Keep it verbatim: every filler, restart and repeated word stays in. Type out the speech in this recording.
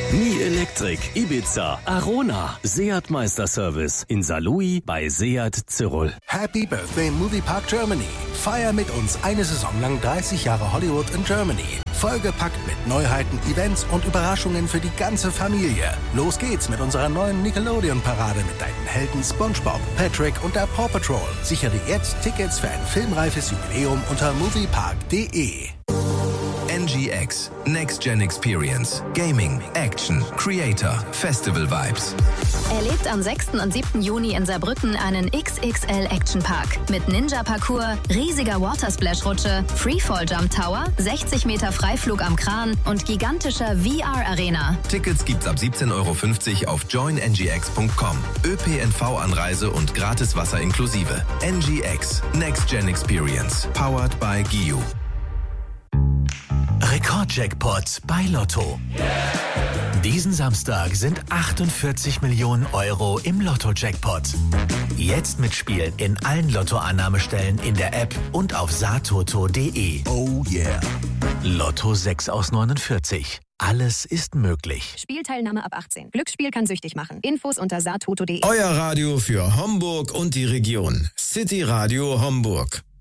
Mi Elektrik, Ibiza, Arona, Seat Meisterservice in Saarlouis bei Seat Zirol. Happy Birthday Moviepark Germany. Feier mit uns eine Saison lang dreißig Jahre Hollywood in Germany. Vollgepackt mit Neuheiten, Events und Überraschungen für die ganze Familie. Los geht's mit unserer neuen Nickelodeon-Parade mit deinen Helden SpongeBob, Patrick und der Paw Patrol. Sichere jetzt Tickets für ein filmreifes Jubiläum unter moviepark punkt de. N G X, Next Gen Experience, Gaming, Action, Creator, Festival Vibes. Erlebt am sechsten und siebten Juni in Saarbrücken einen X X L Action Park mit Ninja-Parcours, riesiger Watersplash-Rutsche, Freefall-Jump Tower, sechzig Meter Freiflug am Kran und gigantischer V R-Arena. Tickets gibt's ab siebzehn Euro fünfzig auf join n g x punkt com. ÖPNV-Anreise und gratis Wasser inklusive. N G X, Next Gen Experience, powered by G I U. Rekordjackpot bei Lotto. Diesen Samstag sind achtundvierzig Millionen Euro im Lotto-Jackpot. Jetzt mitspielen in allen Lottoannahmestellen in der App und auf saartoto punkt de. Oh yeah. Lotto sechs aus neunundvierzig. Alles ist möglich. Spielteilnahme ab achtzehn. Glücksspiel kann süchtig machen. Infos unter saartoto punkt de. Euer Radio für Homburg und die Region. City Radio Homburg.